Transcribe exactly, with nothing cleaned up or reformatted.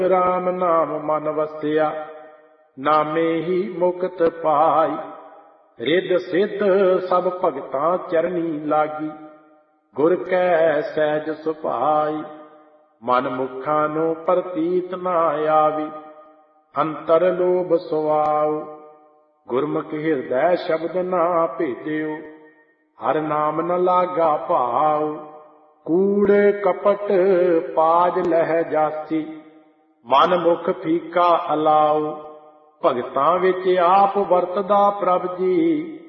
ਰਾਮ ਨਾਮ ਮਨ ਵਸਿਆ, ਨਾਮੇ ਹੀ ਮੁਕਤ ਪਾਈ। ਰਿੱਧ ਸਿੱਧ ਸਭ ਭਗਤਾਂ ਚਰਨੀ ਲਾਗੀ, ਗੁਰ ਕੈ ਸਹਿਜ ਸੁਭਾਈ। ਮਨ ਮੁਖਾਂ ਨੂੰ ਪ੍ਰਤੀਤ ਨਾ ਆਵੀ, ਅੰਤਰ ਲੋਭ ਸੁਆਉ। ਗੁਰਮੁਖ ਹਿਰਦੈ ਸ਼ਬਦ ਨਾ ਭੇਦਿਓ, ਹਰ ਨਾਮ ਨ ਲਾਗਾ ਭਾਉ। ਕੂੜ ਕਪਟ ਪਾਜ ਲਹਿ ਜਾਸੀ, ਮਨ ਮੁਖ ਫੀਕਾ ਅਲਾਉ। ਭਗਤਾਂ ਵਿੱਚ ਆਪ ਵਰਤਦਾ ਪ੍ਰਭ ਜੀ,